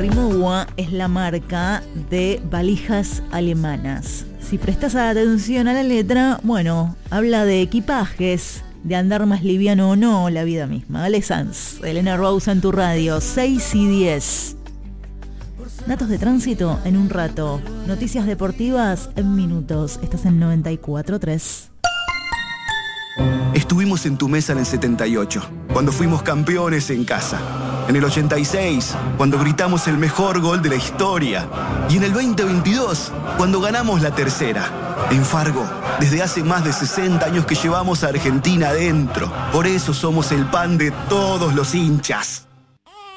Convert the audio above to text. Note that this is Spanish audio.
Rimowa es la marca de valijas alemanas. Si prestas atención a la letra, bueno, habla de equipajes, de andar más liviano o no, la vida misma. Ale Sanz, Elena Rose en tu radio, 6 y 10. Datos de tránsito en un rato. Noticias deportivas en minutos. Estás en 94.3. Estuvimos en tu mesa en el 78, cuando fuimos campeones en casa. En el 86, cuando gritamos el mejor gol de la historia. Y en el 2022, cuando ganamos la tercera. En Fargo, desde hace más de 60 años que llevamos a Argentina adentro. Por eso somos el pan de todos los hinchas.